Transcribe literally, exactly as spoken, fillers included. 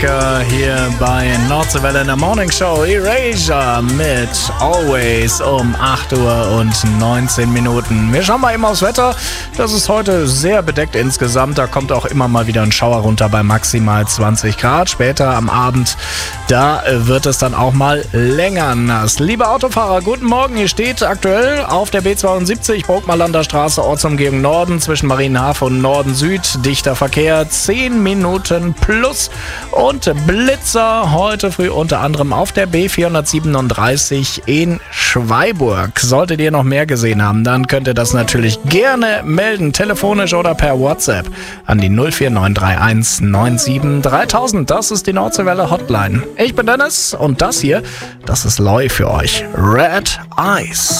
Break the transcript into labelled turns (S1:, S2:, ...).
S1: Hier bei Nordseewelle in der Morning Show. Erasure mit Always um acht Uhr und neunzehn Minuten. Wir schauen mal eben aufs Wetter. Das ist heute sehr bedeckt insgesamt. Da kommt auch immer mal wieder ein Schauer runter bei maximal zwanzig Grad. Später am Abend, da wird es dann auch mal länger nass. Liebe Autofahrer, guten Morgen. Hier steht aktuell auf der B zweiundsiebzig Burgmalander Straße, Ortsumgehung Norden, zwischen Marienhafen und Norden Süd. Dichter Verkehr, zehn Minuten plus. Und Blitzer heute früh unter anderem auf der B vierhundertsiebenunddreißig in Schweiburg. Solltet ihr noch mehr gesehen haben, dann könnt ihr das natürlich gerne melden, telefonisch oder per WhatsApp an die null vier neun drei eins neun sieben dreitausend. Das ist die Nordseewelle Hotline. Ich bin Dennis und das hier, das ist Loi für euch. Red Eyes.